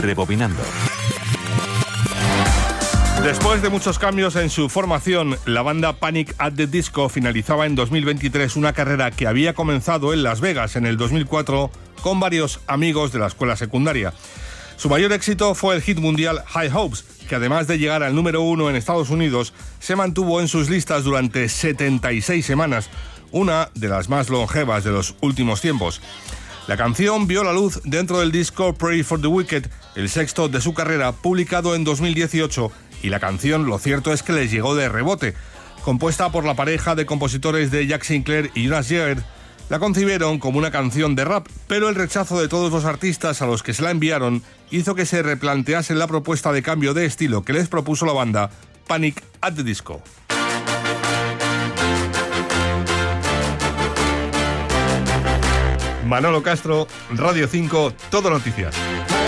Rebobinando. Después de muchos cambios en su formación, la banda Panic at the Disco finalizaba en 2023 una carrera que había comenzado en Las Vegas en el 2004 con varios amigos de la escuela secundaria. Su mayor éxito fue el hit mundial High Hopes, que además de llegar al número 1 en Estados Unidos, se mantuvo en sus listas durante 76 semanas, una de las más longevas de los últimos tiempos. La canción vio la luz dentro del disco Pray for the Wicked, el sexto de su carrera, publicado en 2018, y la canción, lo cierto es que les llegó de rebote. Compuesta por la pareja de compositores de Jack Sinclair y Jonas Jagged, la concibieron como una canción de rap, pero el rechazo de todos los artistas a los que se la enviaron hizo que se replanteasen la propuesta de cambio de estilo que les propuso la banda Panic at the Disco. Manolo Castro, Radio 5, Todo Noticias.